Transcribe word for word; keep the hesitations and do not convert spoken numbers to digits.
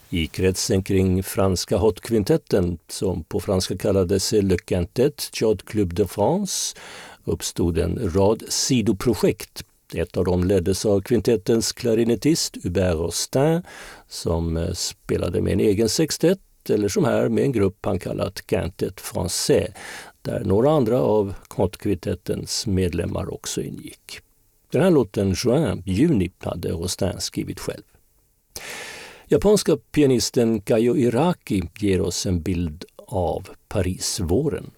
I kretsen kring franska hotkvintetten, som på franska kallades Le Quintet Jazz Club de France, uppstod en rad sidoprojekt. Ett av dem leddes av kvintettens klarinettist Hubert Rostin, som spelade med en egen sextett, eller som här med en grupp han kallat Quintet Français, där några andra av hotkvintettens medlemmar också ingick. Den här låten Juin, juni, hade Rostin skrivit själv. Japanska pianisten Kayo Iraki ger oss en bild av Parisvåren.